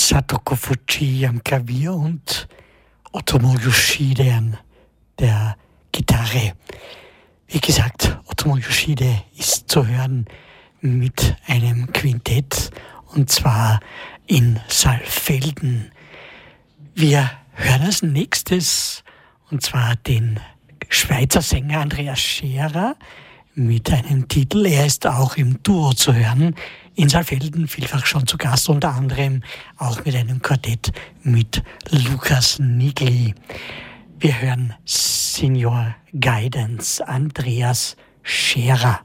Satoko Fujii am Klavier und Otomo Yoshide an der Gitarre. Wie gesagt, Otomo Yoshide ist zu hören mit einem Quintett und zwar in Saalfelden. Wir hören als nächstes und zwar den Schweizer Sänger Andreas Scherer mit einem Titel. Er ist auch im Duo zu hören, in Saalfelden vielfach schon zu Gast, unter anderem auch mit einem Quartett mit Lukas Nigli. Wir hören Senior Guidance, Andreas Scherer.